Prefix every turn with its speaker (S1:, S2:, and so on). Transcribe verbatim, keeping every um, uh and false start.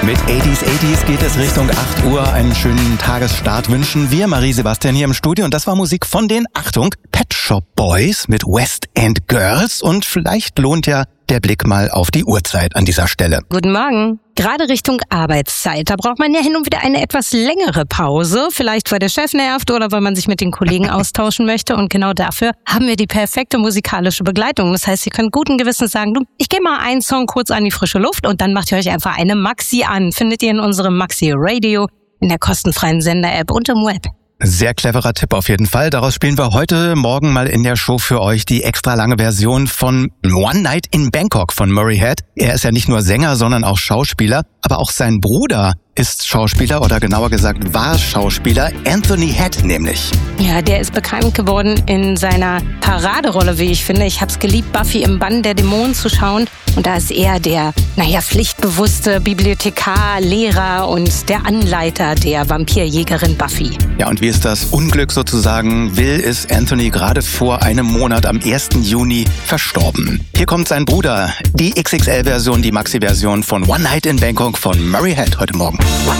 S1: Mit achtziger achtziger geht es Richtung acht Uhr. Einen schönen Tagesstart wünschen wir, Marie-Sebastian, hier im Studio. Und das war Musik von den, Achtung, Pet Shop Boys mit West End Girls. Und vielleicht lohnt ja der Blick mal auf die Uhrzeit an dieser Stelle.
S2: Guten Morgen. Gerade Richtung Arbeitszeit, da braucht man ja hin und wieder eine etwas längere Pause. Vielleicht, weil der Chef nervt oder weil man sich mit den Kollegen austauschen möchte. Und genau dafür haben wir die perfekte musikalische Begleitung. Das heißt, ihr könnt guten Gewissens sagen, du, ich gehe mal einen Song kurz an die frische Luft und dann macht ihr euch einfach eine Maxi an. Findet ihr in unserem Maxi Radio, in der kostenfreien Sender-App und im Web.
S1: Sehr cleverer Tipp auf jeden Fall. Daraus spielen wir heute Morgen mal in der Show für euch die extra lange Version von One Night in Bangkok von Murray Head. Er ist ja nicht nur Sänger, sondern auch Schauspieler. Aber auch sein Bruder ist Schauspieler oder genauer gesagt war Schauspieler, Anthony Head nämlich.
S2: Ja, der ist bekannt geworden in seiner Paraderolle, wie ich finde. Ich hab's geliebt, Buffy im Bann der Dämonen zu schauen. Und da ist er der, naja, pflichtbewusste Bibliothekar, Lehrer und der Anleiter der Vampirjägerin Buffy.
S1: Ja, und wie es das Unglück sozusagen will, ist Anthony gerade vor einem Monat am ersten Juni verstorben. Hier kommt sein Bruder, die X X L-Version, die Maxi-Version von One Night in Bangkok von Murray Head heute Morgen.